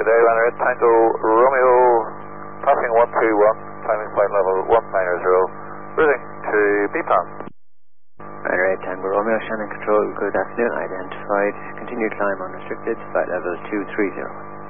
Good day, Liner Red Tango Romeo, passing 121, climbing flight level 190, routing to BPAN. Liner Red Tango Romeo, Shannon Control, good afternoon, identified, continued climb unrestricted, flight level 230.